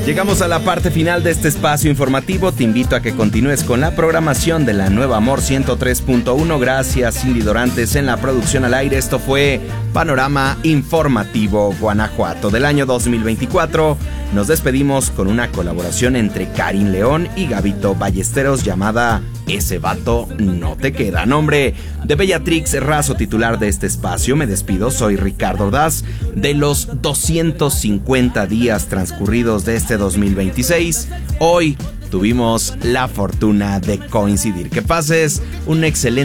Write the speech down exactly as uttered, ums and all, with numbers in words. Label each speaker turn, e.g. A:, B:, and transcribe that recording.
A: Llegamos a la parte final de este espacio informativo. Te invito a que continúes con la programación de la Nueva Amor ciento tres punto uno. Gracias, Cindy Dorantes, en la producción al aire. Esto fue Panorama Informativo Guanajuato del año dos mil veinticuatro. Nos despedimos con una colaboración entre Karin León y Gabito Ballesteros llamada Ese Vato No Te Queda. Nombre de Bellatrix Razo, titular de este espacio. Me despido, soy Ricardo Ordaz. De los doscientos cincuenta días transcurridos de este dos mil veintiséis, hoy tuvimos la fortuna de coincidir. Que pases un excelente